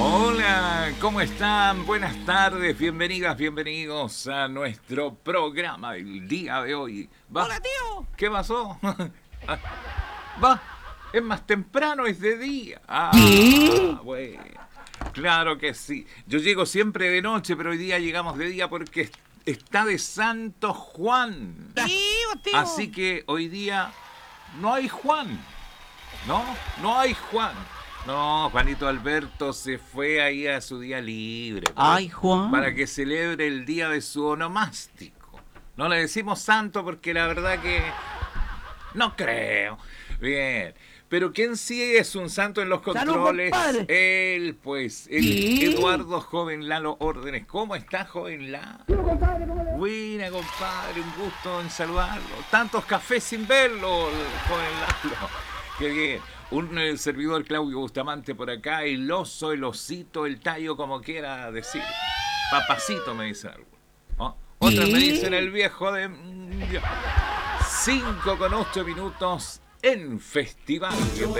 Hola, ¿cómo están? Buenas tardes, bienvenidas, bienvenidos a nuestro programa del día de hoy. ¿Va? ¡Hola, tío! ¿Qué pasó? Va, es más temprano, es de día. ¿Qué? Bueno, claro que sí. Yo llego siempre de noche, pero hoy día llegamos de día porque está de Santo Juan. ¡Tío! Así que hoy día no hay Juan. No, no hay Juan. No, Juanito Alberto se fue ahí a su día libre, pues, ¡Ay, para Juan! que celebre el día de su onomástico. No le decimos santo porque la verdad que no creo. Bien, pero ¿quién sí es un santo en los ¡Salud, controles? compadre! Él, pues, el ¿Qué? Eduardo Joven Lalo Órdenes. ¿Cómo está, Joven Lalo? Buena, compadre, un gusto en saludarlo. Tantos cafés sin verlo, Joven Lalo. Qué bien. Un servidor Claudio Bustamante por acá, el oso, el osito, el tallo, como quiera decir. Papacito me dice algo. ¿Oh? Otras me dicen el viejo de... 5 con 8 minutos en Festival. Bienvenido.